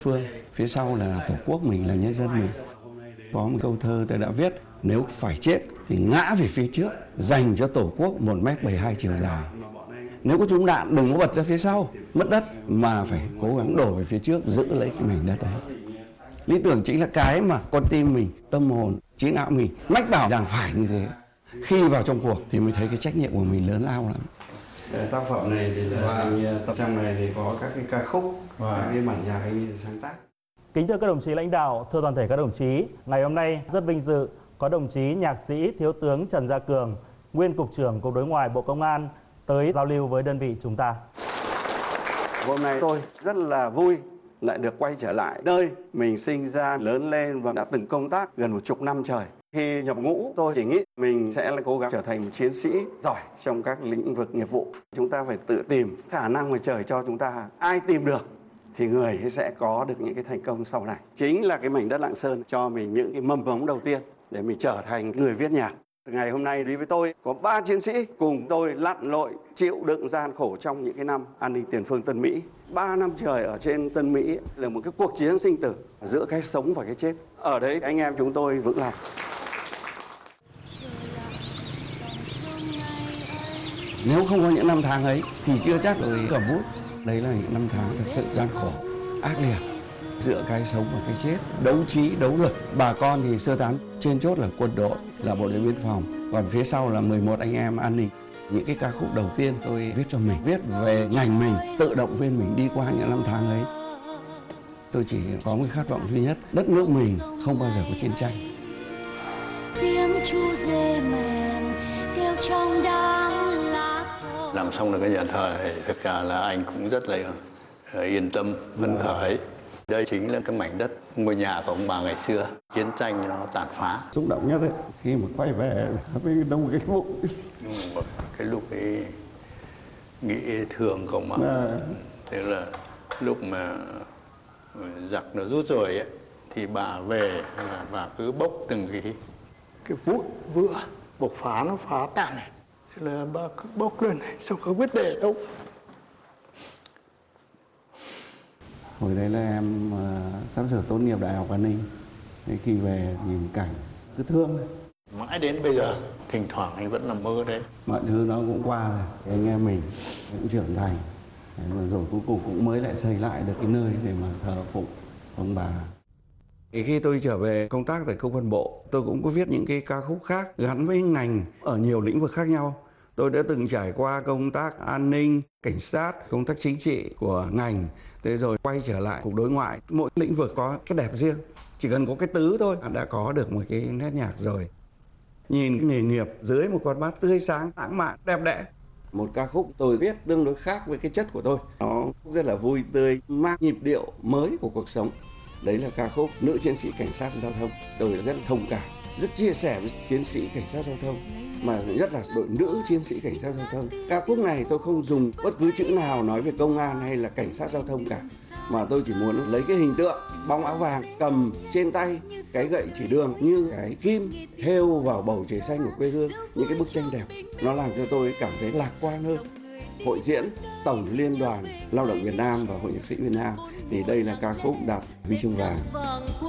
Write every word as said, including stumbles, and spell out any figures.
phương, phía sau là Tổ quốc mình, là nhân dân mình. Có một câu thơ tôi đã viết: nếu phải chết thì ngã về phía trước, dành cho Tổ quốc một mét bảy mươi hai chiều dài. Nếu có trúng đạn đừng có bật ra phía sau, mất đất, mà phải cố gắng đổ về phía trước, giữ lấy cái mảnh đất đấy. Lý tưởng chính là cái mà con tim mình, tâm hồn, trí não mình mách bảo rằng phải như thế. Khi vào trong cuộc thì mới thấy cái trách nhiệm của mình lớn lao lắm. Tác phẩm này thì là tập trong này thì có các cái ca khúc và các cái bản nhạc anh sáng tác. Kính thưa các đồng chí lãnh đạo, thưa toàn thể các đồng chí, ngày hôm nay rất vinh dự có đồng chí nhạc sĩ Thiếu tướng Trần Gia Cường, nguyên Cục trưởng Cục Đối ngoại Bộ Công an tới giao lưu với đơn vị chúng ta. Hôm nay tôi rất là vui lại được quay trở lại nơi mình sinh ra, lớn lên và đã từng công tác gần một chục năm trời. Khi nhập ngũ, tôi chỉ nghĩ mình sẽ là cố gắng trở thành một chiến sĩ giỏi trong các lĩnh vực nghiệp vụ. Chúng ta phải tự tìm khả năng mà trời cho chúng ta. Ai tìm được thì người sẽ có được những cái thành công sau này. Chính là cái mảnh đất Lạng Sơn cho mình những cái mầm mống đầu tiên để mình trở thành người viết nhạc. Ngày hôm nay đi với tôi có ba chiến sĩ cùng tôi lặn lội chịu đựng gian khổ trong những cái năm an ninh tiền phương Tân Mỹ. Ba năm trời ở trên Tân Mỹ là một cái cuộc chiến sinh tử giữa cái sống và cái chết. Ở đấy anh em chúng tôi vững lạc. Nếu không có những năm tháng ấy thì chưa chắc tôi cầm bút. Đấy là những năm tháng thật sự gian khổ, ác liệt, giữa cái sống và cái chết, đấu trí, đấu lực. Bà con thì sơ tán, trên chốt là quân đội, là bộ đội biên phòng, còn phía sau là mười một anh em an ninh. Những cái ca khúc đầu tiên tôi viết cho mình, viết về ngành mình, tự động viên mình đi qua những năm tháng ấy. Tôi chỉ có một khát vọng duy nhất, đất nước mình không bao giờ có chiến tranh. Tiếng chu dê mèn kêu trong đám lá. Làm xong được cái nhà thờ này, thực ra là anh cũng rất là yên tâm, phấn khởi. Đây chính là cái mảnh đất, ngôi nhà của ông bà ngày xưa, chiến tranh nó tàn phá. Xúc động nhất ấy, khi mà quay về với đông cái bụng. Nhưng mà cái lúc ấy nghĩ thương không mà. À. Thế là lúc mà giặc nó rút rồi ấy, thì bà về và cứ bốc từng cái cái vụn vữa bộc phá, nó phá tàn này. Thế là bà cứ bốc lên này, xong không biết để đâu. Hồi đấy là em uh, sắp sửa tốt nghiệp Đại học An ninh. Thế khi về nhìn cảnh cứ thương. Mãi đến bây giờ, thỉnh thoảng anh vẫn nằm mơ đấy. Mọi thứ nó cũng qua rồi, anh em mình cũng trưởng thành. Rồi, rồi cuối cùng cũng mới lại xây lại được cái nơi để mà thờ phụng ông bà. Thì khi tôi trở về công tác tại công an bộ, tôi cũng có viết những cái ca khúc khác gắn với ngành ở nhiều lĩnh vực khác nhau. Tôi đã từng trải qua công tác an ninh, cảnh sát, công tác chính trị của ngành. Thế rồi quay trở lại Cục Đối ngoại. Mỗi lĩnh vực có cái đẹp riêng. Chỉ cần có cái tứ thôi đã có được một cái nét nhạc rồi. Nhìn cái nghề nghiệp dưới một con mắt tươi sáng, lãng mạn, đẹp đẽ. Một ca khúc tôi viết tương đối khác với cái chất của tôi. Nó rất là vui tươi, mang nhịp điệu mới của cuộc sống. Đấy là ca khúc Nữ chiến sĩ cảnh sát giao thông. Tôi rất là thông cảm, rất chia sẻ với chiến sĩ cảnh sát giao thông, mà nhất là đội nữ chiến sĩ cảnh sát giao thông. Ca khúc này tôi không dùng bất cứ chữ nào nói về công an hay là cảnh sát giao thông cả, mà tôi chỉ muốn lấy cái hình tượng bóng áo vàng cầm trên tay cái gậy chỉ đường như cái kim thêu vào bầu trời xanh của quê hương, những cái bức tranh đẹp. Nó làm cho tôi cảm thấy lạc quan hơn. Hội diễn Tổng Liên đoàn Lao động Việt Nam và Hội nhạc sĩ Việt Nam thì đây là ca khúc đạt huy chương vàng.